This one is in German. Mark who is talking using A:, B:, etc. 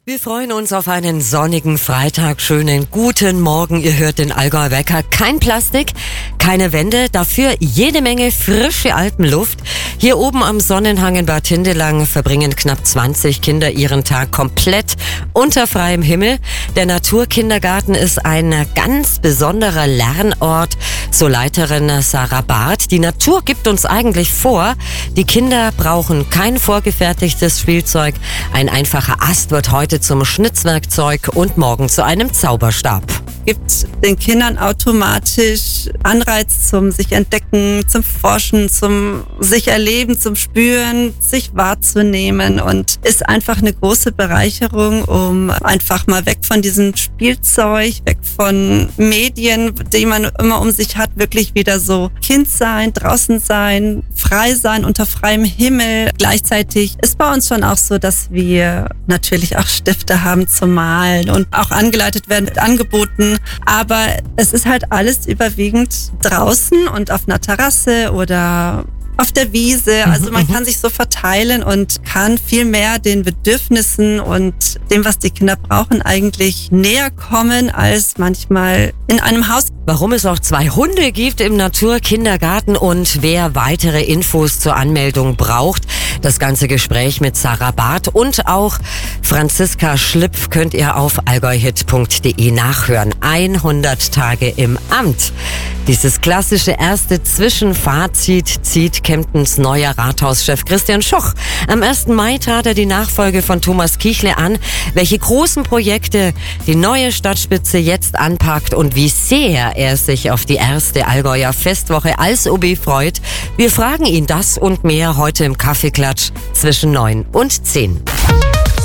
A: Wir freuen uns auf einen sonnigen Freitag. Schönen guten Morgen. Ihr hört den Allgäu Wecker. Kein Plastik, keine Wände, dafür jede Menge frische Alpenluft. Hier oben am Sonnenhang in Bad Hindelang verbringen knapp 20 Kinder ihren Tag komplett unter freiem Himmel. Der Naturkindergarten ist ein ganz besonderer Lernort, so Leiterin Sarah Barth. Die Natur gibt uns eigentlich vor, die Kinder brauchen kein vorgefertigtes Spielzeug. Ein einfacher Ast wird heute zum Schnitzwerkzeug und morgen zu einem Zauberstab.
B: Gibt den Kindern automatisch Anreiz zum sich entdecken, zum Forschen, zum sich erleben, zum Spüren, sich wahrzunehmen und ist einfach eine große Bereicherung, um einfach mal weg von diesem Spielzeug, weg von Medien, die man immer um sich hat, wirklich wieder so Kind sein, draußen sein, frei sein, unter freiem Himmel. Gleichzeitig ist bei uns schon auch so, dass wir natürlich auch Stifte haben zum Malen und auch angeleitet werden mit Angeboten. Aber es ist halt alles überwiegend draußen und auf einer Terrasse oder auf der Wiese. Also man kann sich so verteilen und kann viel mehr den Bedürfnissen und dem, was die Kinder brauchen, eigentlich näher kommen als manchmal in einem Haus.
A: Warum es auch 2 Hunde gibt im Naturkindergarten und wer weitere Infos zur Anmeldung braucht. Das ganze Gespräch mit Sarah Barth und auch Franziska Schlipf könnt ihr auf allgäuhit.de nachhören. 100 Tage im Amt. Dieses klassische erste Zwischenfazit zieht Kemptens neuer Rathauschef Christian Schoch. Am 1. Mai trat er die Nachfolge von Thomas Kichle an. Welche großen Projekte die neue Stadtspitze jetzt anpackt und wie sehr er sich auf die erste Allgäuer Festwoche als OB freut. Wir fragen ihn das und mehr heute im Kaffeeklatsch zwischen 9 und 10.